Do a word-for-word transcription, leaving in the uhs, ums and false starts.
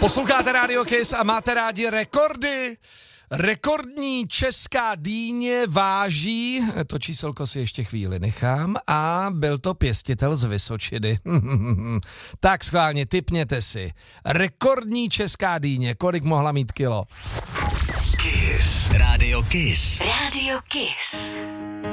Posloucháte Radio Kiss a máte rádi rekordy? Rekordní česká dýně váží, to číselko si ještě chvíli nechám, a byl to pěstitel z Vysočiny. Tak schválně, tipněte si. Rekordní česká dýně, kolik mohla mít kilo? Kiss. Radio Kiss. Radio Kiss.